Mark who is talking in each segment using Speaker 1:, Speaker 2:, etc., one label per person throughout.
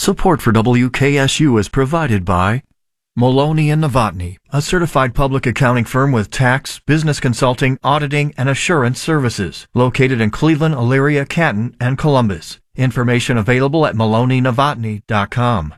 Speaker 1: Support for WKSU is provided by Maloney & Novotny, a certified public accounting firm with tax, business consulting, auditing, and assurance services, located in Cleveland, Elyria, Canton, and Columbus. Information available at maloneynovotny.com.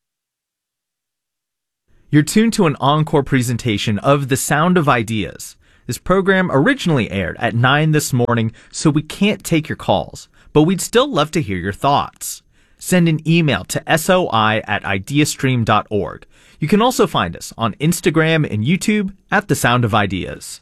Speaker 2: You're tuned to an encore presentation of The Sound of Ideas. This program originally aired at 9 this morning, so we can't take your calls, but we'd still love to hear your thoughts. Send an email to soi@ideastream.org. You can also find us on Instagram and YouTube at The Sound of Ideas.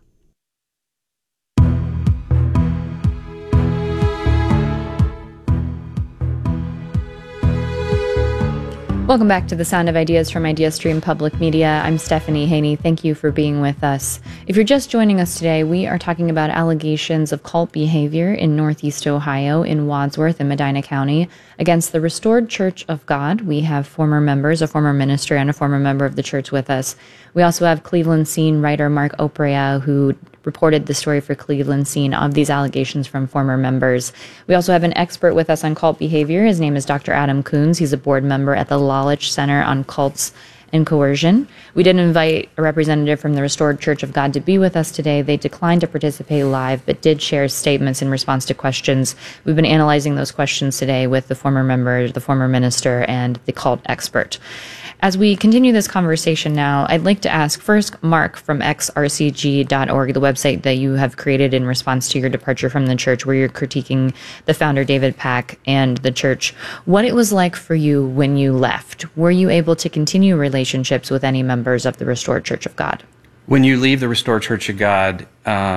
Speaker 3: Welcome back to The Sound of Ideas from IdeaStream Public Media. I'm Stephanie Haney. Thank you for being with us. If you're just joining us today, we are talking about allegations of cult behavior in Northeast Ohio, in Wadsworth and Medina County, against the Restored Church of God. We have former members, a former minister and a former member of the church with us. We also have Cleveland Scene writer Mark Oprea, who reported the story for Cleveland Scene of these allegations from former members. We also have an expert with us on cult behavior. His name is Dr. Adam Coons. He's a board member at the Lalich Center on Cults and Coercion. We did invite a representative from the Restored Church of God to be with us today. They declined to participate live, but did share statements in response to questions. We've been analyzing those questions today with the former member, the former minister, and the cult expert. As we continue this conversation now, I'd like to ask first Mark from xrcg.org, the website that you have created in response to your departure from the church, where you're critiquing the founder David Pack and the church, what it was like for you when you left. Were you able to continue relationships with any members of the Restored Church of God?
Speaker 4: When you leave the Restored Church of God,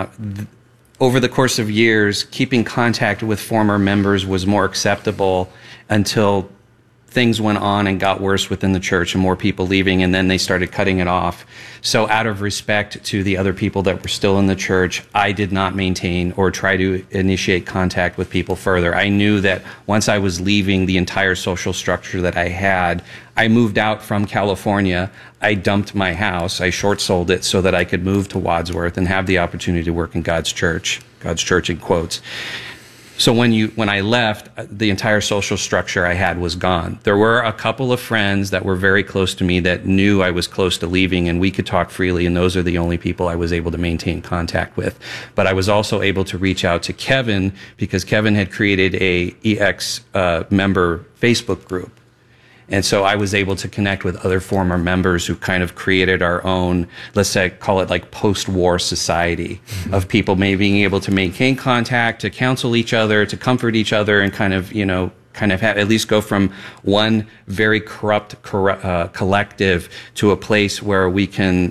Speaker 4: over the course of years, keeping contact with former members was more acceptable until things went on and got worse within the church and more people leaving, and then they started cutting it off. So out of respect to the other people that were still in the church, I did not maintain or try to initiate contact with people further. I knew that once I was leaving the entire social structure that I had, I moved out from California. I dumped my house. I short sold it so that I could move to Wadsworth and have the opportunity to work in God's church in quotes. So when I left, the entire social structure I had was gone. There were a couple of friends that were very close to me that knew I was close to leaving, and we could talk freely, and those are the only people I was able to maintain contact with. But I was also able to reach out to Kevin, because Kevin had created a EX member Facebook group. And so I was able to connect with other former members who kind of created our own, let's say, call it like post-war society of people maybe being able to maintain contact, to counsel each other, to comfort each other, and kind of have, at least go from one very corrupt collective to a place where we can,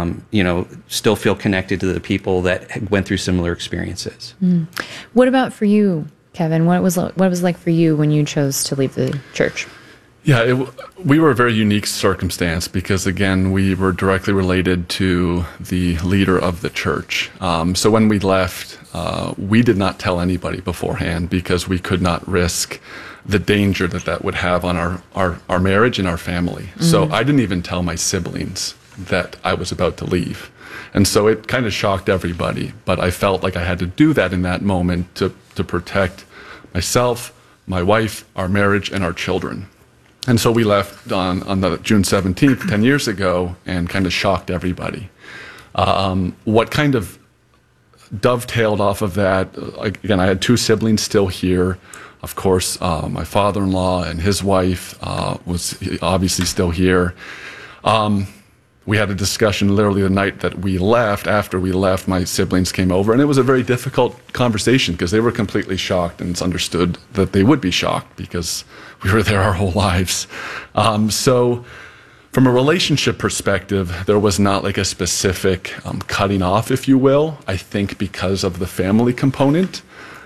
Speaker 4: still feel connected to the people that went through similar experiences.
Speaker 3: What about for you, Kevin? What was like for you when you chose to leave the church?
Speaker 5: Yeah, we were a very unique circumstance because, again, we were directly related to the leader of the church. So when we left, we did not tell anybody beforehand because we could not risk the danger that would have on our marriage and our family. Mm-hmm. So I didn't even tell my siblings that I was about to leave. And so it kind of shocked everybody. But I felt like I had to do that in that moment to protect myself, my wife, our marriage, and our children. And so we left on the June 17th, 10 years ago, and kind of shocked everybody. What kind of dovetailed off of that, again, I had two siblings still here. Of course, my father-in-law and his wife was obviously still here. We had a discussion literally the night that we left. After we left, my siblings came over, and it was a very difficult conversation because they were completely shocked, and it's understood that they would be shocked because we were there our whole lives. So from a relationship perspective, there was not like a specific cutting off, if you will, I think because of the family component.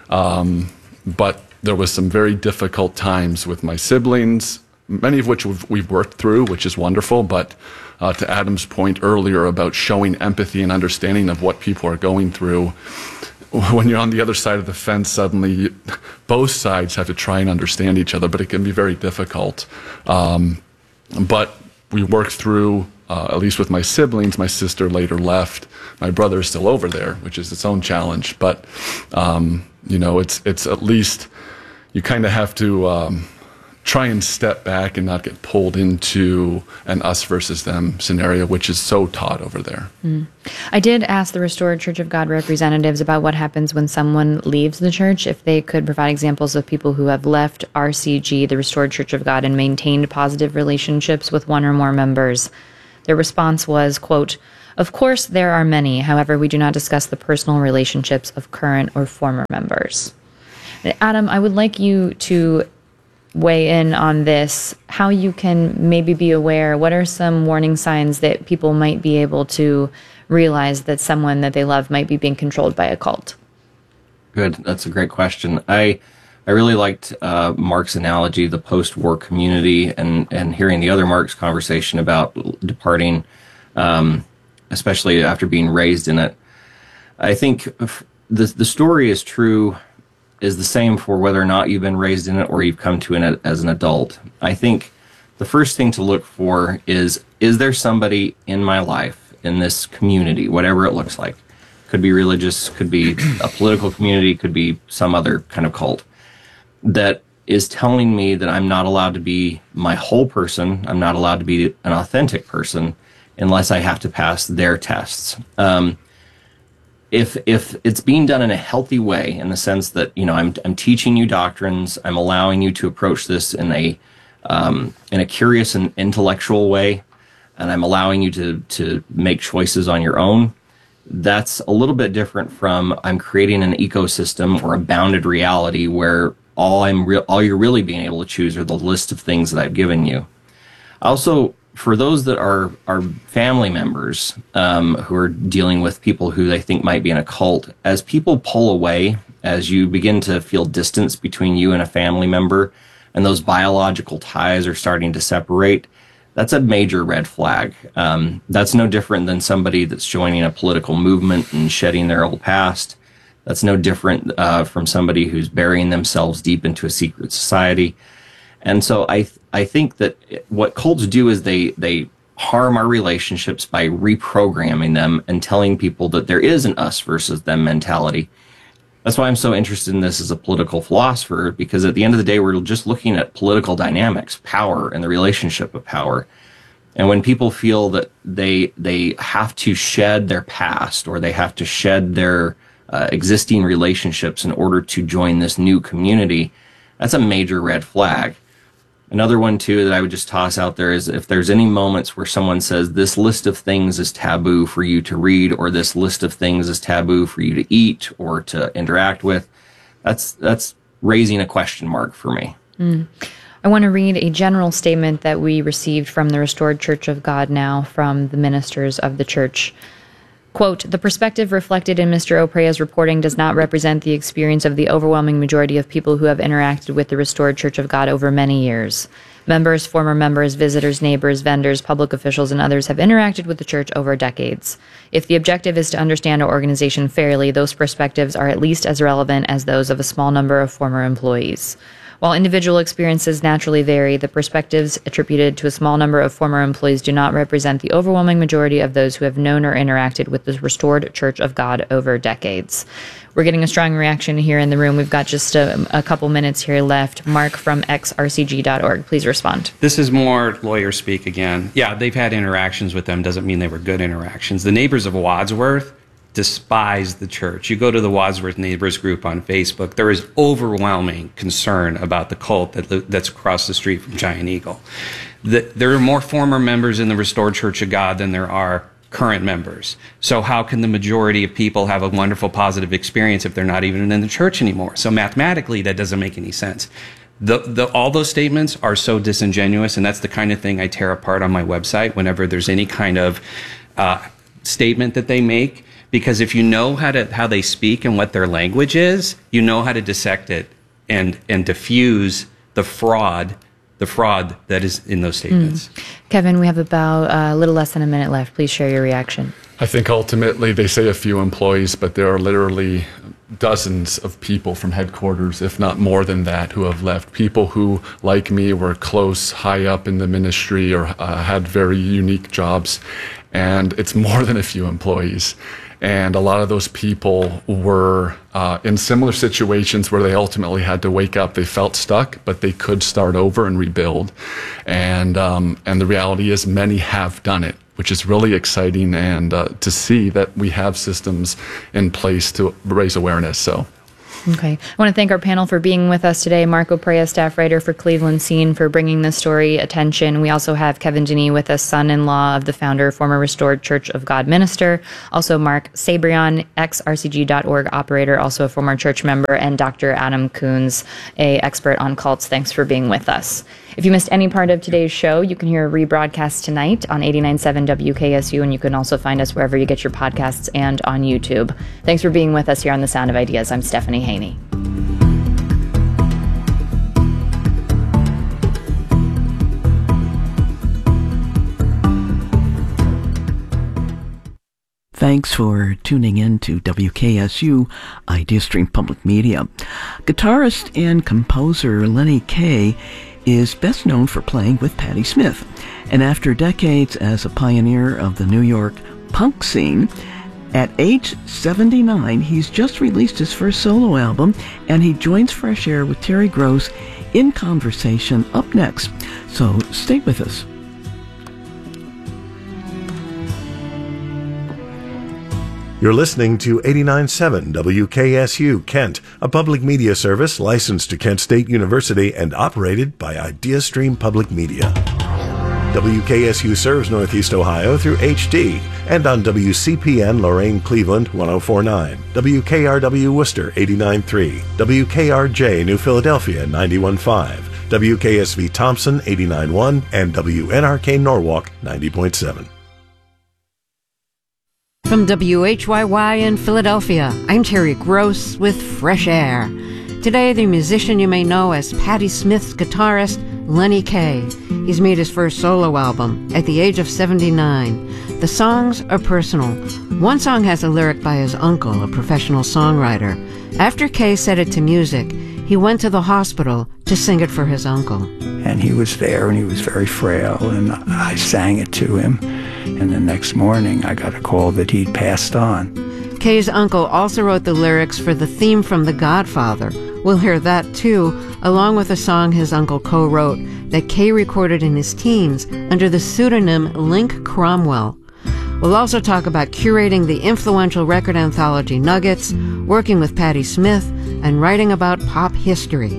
Speaker 5: But there was some very difficult times with my siblings, many of which we've worked through, which is wonderful, but to Adam's point earlier about showing empathy and understanding of what people are going through, when you're on the other side of the fence, suddenly both sides have to try and understand each other, but it can be very difficult. But we worked through, at least with my siblings. My sister later left. My brother is still over there, which is its own challenge. But, it's at least you kind of have to try and step back and not get pulled into an us versus them scenario, which is so taught over there.
Speaker 3: I did ask the Restored Church of God representatives about what happens when someone leaves the church, if they could provide examples of people who have left RCG, the Restored Church of God, and maintained positive relationships with one or more members. Their response was, quote, "Of course there are many. However, we do not discuss the personal relationships of current or former members." Adam, I would like you to weigh in on this, how you can maybe be aware. What are some warning signs that people might be able to realize that someone that they love might be being controlled by a cult?
Speaker 6: Good. That's a great question. I really liked Mark's analogy, the post-war community, and hearing the other Mark's conversation about departing, especially after being raised in it. I think the story is the same for whether or not you've been raised in it or you've come to it as an adult. I think the first thing to look for is there somebody in my life, in this community, whatever it looks like? Could be religious, could be a political community, could be some other kind of cult, that is telling me that I'm not allowed to be my whole person, I'm not allowed to be an authentic person unless I have to pass their tests. If it's being done in a healthy way, in the sense that, I'm teaching you doctrines, I'm allowing you to approach this in a curious and intellectual way, and I'm allowing you to make choices on your own, that's a little bit different from I'm creating an ecosystem or a bounded reality where all you're really being able to choose are the list of things that I've given you. Also, for those that are family members who are dealing with people who they think might be in a cult, as people pull away, as you begin to feel distance between you and a family member, and those biological ties are starting to separate, that's a major red flag. That's no different than somebody that's joining a political movement and shedding their old past. That's no different from somebody who's burying themselves deep into a secret society. And so I think that what cults do is they harm our relationships by reprogramming them and telling people that there is an us versus them mentality. That's why I'm so interested in this as a political philosopher, because at the end of the day, we're just looking at political dynamics, power, and the relationship of power. And when people feel that they have to shed their past or they have to shed their existing relationships in order to join this new community, that's a major red flag. Another one, too, that I would just toss out there is if there's any moments where someone says this list of things is taboo for you to read, or this list of things is taboo for you to eat or to interact with, that's raising a question mark for me.
Speaker 3: I want to read a general statement that we received from the Restored Church of God Now from the ministers of the church. Quote, "The perspective reflected in Mr. Oprea's reporting does not represent the experience of the overwhelming majority of people who have interacted with the Restored Church of God over many years. Members, former members, visitors, neighbors, vendors, public officials, and others have interacted with the church over decades. If the objective is to understand our organization fairly, those perspectives are at least as relevant as those of a small number of former employees. While individual experiences naturally vary, the perspectives attributed to a small number of former employees do not represent the overwhelming majority of those who have known or interacted with the Restored Church of God over decades." We're getting a strong reaction here in the room. We've got just a couple minutes here left. Mark from xrcg.org, please respond.
Speaker 4: This is more lawyer speak again. Yeah, they've had interactions with them. Doesn't mean they were good interactions. The neighbors of Wadsworth despise the church. You go to the Wadsworth Neighbors group on Facebook, there is overwhelming concern about the cult that's across the street from Giant Eagle. There are more former members in the Restored Church of God than there are current members. So how can the majority of people have a wonderful, positive experience if they're not even in the church anymore? So mathematically, that doesn't make any sense. All those statements are so disingenuous, and that's the kind of thing I tear apart on my website whenever there's any kind of statement that they make. Because if you know how they speak and what their language is, you know how to dissect it and diffuse the fraud that is in those statements.
Speaker 3: Kevin, we have about a little less than a minute left. Please share your reaction.
Speaker 5: I think ultimately they say a few employees, but there are literally dozens of people from headquarters, if not more than that, who have left. People who, like me, were close, high up in the ministry or had very unique jobs. And it's more than a few employees. And a lot of those people were in similar situations where they ultimately had to wake up. They felt stuck, but they could start over and rebuild. And the reality is many have done it, which is really exciting, and to see that we have systems in place to raise awareness. So.
Speaker 3: Okay. I want to thank our panel for being with us today. Marco Prea, staff writer for Cleveland Scene, for bringing this story attention. We also have Kevin Denny with us, son-in-law of the founder, former Restored Church of God minister. Also Mark Sabrion, ex-RCG.org operator, also a former church member, and Dr. Adam Coons, a expert on cults. Thanks for being with us. If you missed any part of today's show, you can hear a rebroadcast tonight on 89.7 WKSU, and you can also find us wherever you get your podcasts and on YouTube. Thanks for being with us here on The Sound of Ideas. I'm Stephanie Haney.
Speaker 7: Thanks for tuning in to WKSU IdeaStream Public Media. Guitarist and composer Lenny Kaye is best known for playing with Patti Smith. And after decades as a pioneer of the New York punk scene, at age 79, he's just released his first solo album, and he joins Fresh Air with Terry Gross in conversation up next. So stay with us.
Speaker 8: You're listening to 89.7 WKSU Kent, a public media service licensed to Kent State University and operated by IdeaStream Public Media. WKSU serves Northeast Ohio through HD and on WCPN Lorain Cleveland 104.9, WKRW Worcester 89.3, WKRJ New Philadelphia 91.5, WKSV Thompson 89.1, and WNRK Norwalk 90.7.
Speaker 9: From WHYY in Philadelphia, I'm Terry Gross with Fresh Air. Today, the musician you may know as Patti Smith's guitarist, Lenny Kaye. He's made his first solo album at the age of 79. The songs are personal. One song has a lyric by his uncle, a professional songwriter. After Kaye set it to music, he went to the hospital to sing it for his uncle.
Speaker 10: And he was there, and he was very frail, and I sang it to him. And the next morning, I got a call that he'd passed on.
Speaker 9: Kaye's uncle also wrote the lyrics for the theme from The Godfather. We'll hear that, too, along with a song his uncle co-wrote that Kaye recorded in his teens under the pseudonym Link Cromwell. We'll also talk about curating the influential record anthology Nuggets, working with Patti Smith, and writing about pop history.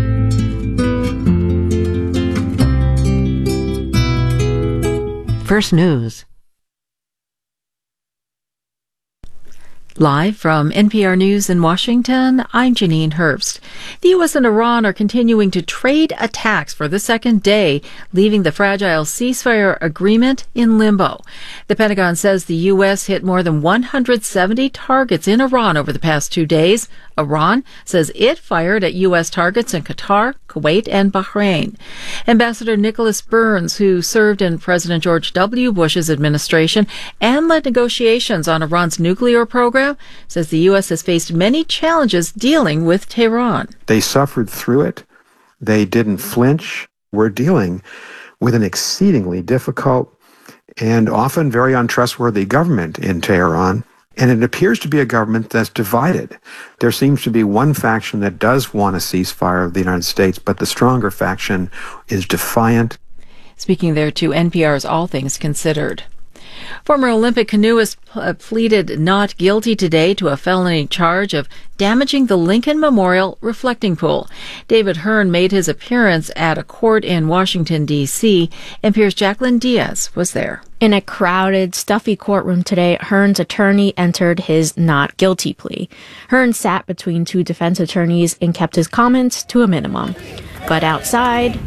Speaker 9: First News.
Speaker 11: Live from NPR News in Washington, I'm Janine Herbst. The U.S. and Iran are continuing to trade attacks for the second day, leaving the fragile ceasefire agreement in limbo. The Pentagon says the U.S. hit more than 170 targets in Iran over the past 2 days. Iran says it fired at U.S. targets in Qatar, Kuwait, and Bahrain. Ambassador Nicholas Burns, who served in President George W. Bush's administration and led negotiations on Iran's nuclear program, says the U.S. has faced many challenges dealing with Tehran.
Speaker 12: They suffered through it. They didn't flinch. We're dealing with an exceedingly difficult and often very untrustworthy government in Tehran. And it appears to be a government that's divided. There seems to be one faction that does want a ceasefire of the United States, but the stronger faction is defiant.
Speaker 11: Speaking there to NPR's All Things Considered. Former Olympic canoeist pleaded not guilty today to a felony charge of damaging the Lincoln Memorial reflecting pool. David Hearn made his appearance at a court in Washington, D.C., and NPR's Jacqueline Diaz was there.
Speaker 13: In a crowded, stuffy courtroom today, Hearn's attorney entered his not guilty plea. Hearn sat between two defense attorneys and kept his comments to a minimum. But outside,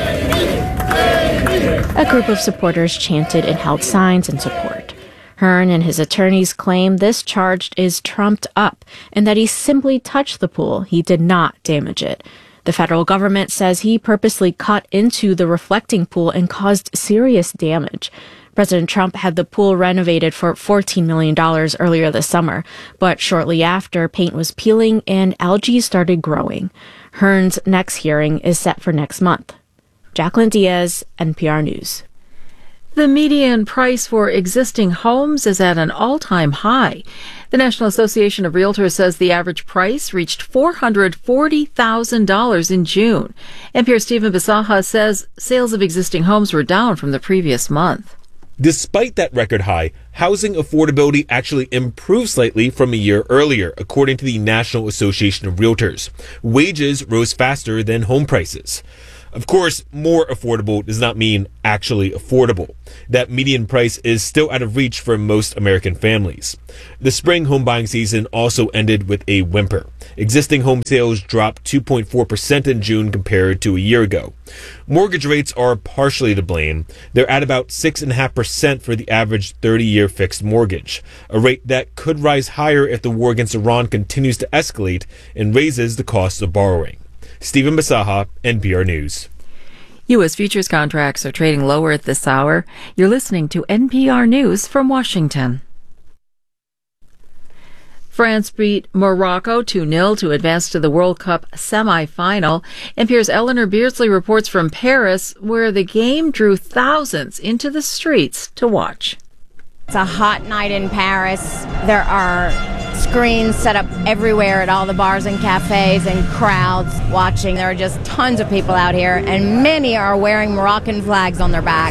Speaker 13: a group of supporters chanted and held signs in support. Hearn and his attorneys claim this charge is trumped up and that he simply touched the pool. He did not damage it. The federal government says he purposely cut into the reflecting pool and caused serious damage. President Trump had the pool renovated for $14 million earlier this summer, but shortly after, paint was peeling and algae started growing. Hearn's next hearing is set for next month. Jacqueline Diaz, NPR News.
Speaker 11: The median price for existing homes is at an all-time high. The National Association of Realtors says the average price reached $440,000 in June. NPR's Stephen Bisaha says sales of existing homes were down from the previous month.
Speaker 14: Despite that record high, housing affordability actually improved slightly from a year earlier, according to the National Association of Realtors. Wages rose faster than home prices. Of course, more affordable does not mean actually affordable. That median price is still out of reach for most American families. The spring home buying season also ended with a whimper. Existing home sales dropped 2.4% in June compared to a year ago. Mortgage rates are partially to blame. They're at about 6.5% for the average 30-year fixed mortgage, a rate that could rise higher if the war against Iran continues to escalate and raises the cost of borrowing. Stephen Bisaha, NPR News.
Speaker 11: U.S. futures contracts are trading lower at this hour. You're listening to NPR News from Washington. France beat Morocco 2-0 to advance to the World Cup semi-final. NPR's Eleanor Beardsley reports from Paris, where the game drew thousands into the streets to watch.
Speaker 15: It's a hot night in Paris. There are screens set up everywhere at all the bars and cafes and crowds watching. There are just tons of people out here, and many are wearing Moroccan flags on their back.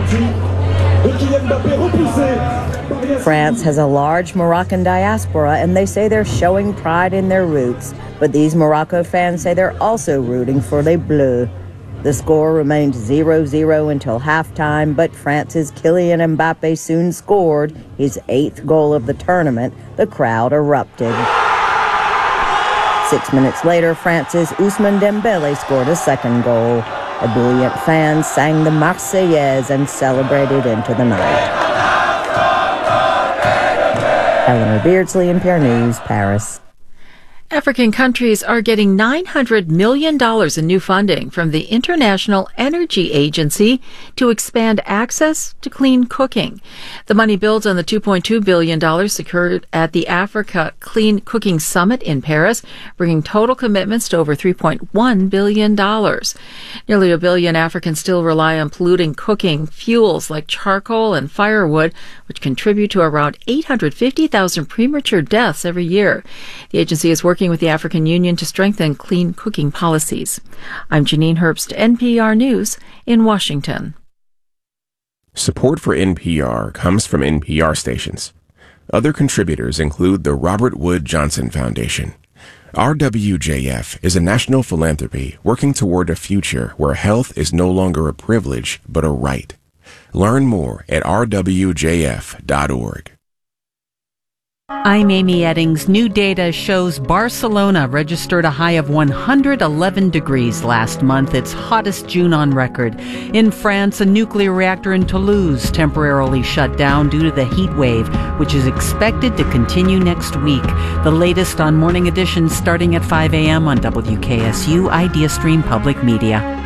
Speaker 16: France has a large Moroccan diaspora, and they say they're showing pride in their roots. But these Morocco fans say they're also rooting for Les Bleus. The score remained 0-0 until halftime, but France's Kylian Mbappe soon scored his 8th goal of the tournament. The crowd erupted. 6 minutes later, France's Ousmane Dembele scored a second goal. Ebullient fans sang the Marseillaise and celebrated into the night. Eleanor Beardsley, NPR News, Paris.
Speaker 11: African countries are getting $900 million in new funding from the International Energy Agency to expand access to clean cooking. The money builds on the $2.2 billion secured at the Africa Clean Cooking Summit in Paris, bringing total commitments to over $3.1 billion. Nearly a billion Africans still rely on polluting cooking fuels like charcoal and firewood, which contribute to around 850,000 premature deaths every year. The agency is working with the African Union to strengthen clean cooking policies. I'm Janine Herbst, NPR News in Washington.
Speaker 17: Support for NPR comes from NPR stations. Other contributors include the Robert Wood Johnson Foundation. RWJF is a national philanthropy working toward a future where health is no longer a privilege but a right. Learn more at rwjf.org.
Speaker 18: I'm Amy Eddings. New data shows Barcelona registered a high of 111 degrees last month, its hottest June on record. In France, a nuclear reactor in Toulouse temporarily shut down due to the heat wave, which is expected to continue next week. The latest on Morning Edition starting at 5 a.m. on WKSU IdeaStream Public Media.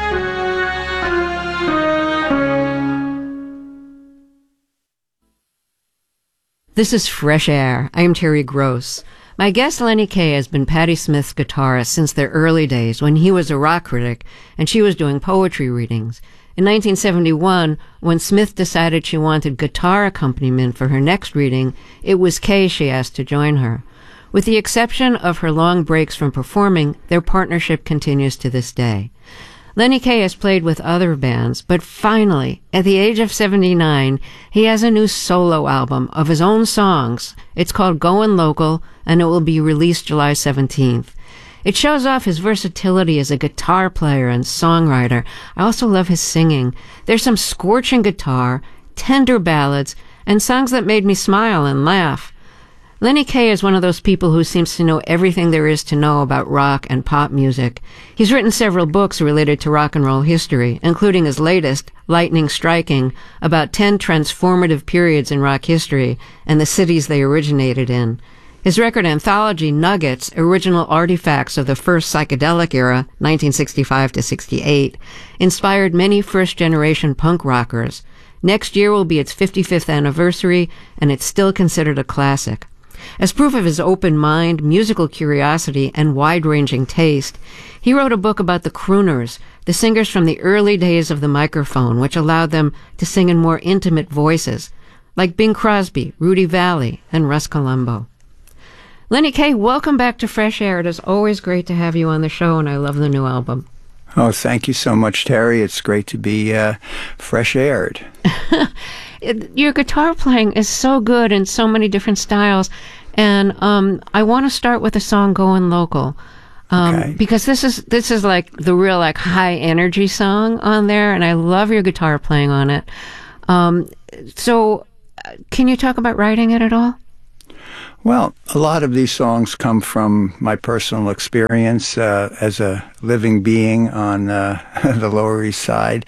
Speaker 9: This is Fresh Air. I'm Terry Gross. My guest Lenny Kaye has been Patti Smith's guitarist since their early days when he was a rock critic and she was doing poetry readings. In 1971, when Smith decided she wanted guitar accompaniment for her next reading, it was Kaye she asked to join her. With the exception of her long breaks from performing, their partnership continues to this day. Lenny Kaye has played with other bands, but finally, at the age of 79, he has a new solo album of his own songs. It's called Goin' Local, and it will be released July 17th. It shows off his versatility as a guitar player and songwriter. I also love his singing. There's some scorching guitar, tender ballads, and songs that made me smile and laugh. Lenny Kaye is one of those people who seems to know everything there is to know about rock and pop music. He's written several books related to rock and roll history, including his latest, Lightning Striking, about 10 transformative periods in rock history and the cities they originated in. His record anthology, Nuggets, Original Artifacts of the First Psychedelic Era, 1965 to 68, inspired many first-generation punk rockers. Next year will be its 55th anniversary, and it's still considered a classic. As proof of his open mind, musical curiosity, and wide-ranging taste, he wrote a book about the crooners, the singers from the early days of the microphone, which allowed them to sing in more intimate voices, like Bing Crosby, Rudy Vallée, and Russ Columbo. Lenny Kaye, welcome back to Fresh Air. It is always great to have you on the show, and I love the new album.
Speaker 10: Oh, thank you so much, Terry. It's great to be fresh-aired.
Speaker 9: Your guitar playing is so good in so many different styles, and I want to start with the song "Going Local," because this is like the real like high energy song on there, and I love your guitar playing on it. So, can you talk about writing it at all?
Speaker 10: Well, a lot of these songs come from my personal experience as a living being on the Lower East Side.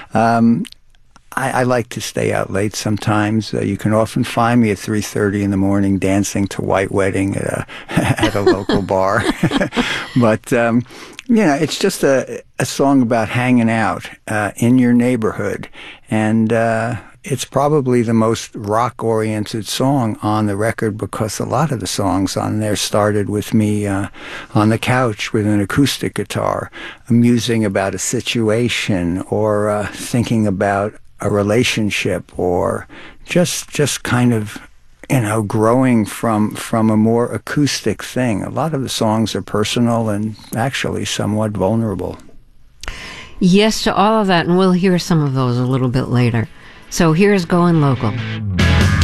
Speaker 10: I like to stay out late sometimes. You can often find me at 3:30 in the morning dancing to White Wedding at a local bar. But, it's just a song about hanging out in your neighborhood. And it's probably the most rock-oriented song on the record because a lot of the songs on there started with me on the couch with an acoustic guitar, musing about a situation or thinking about a relationship, or just kind of, growing from a more acoustic thing. A lot of the songs are personal and actually somewhat vulnerable.
Speaker 9: Yes to all of that, and we'll hear some of those a little bit later. So here's Going Local.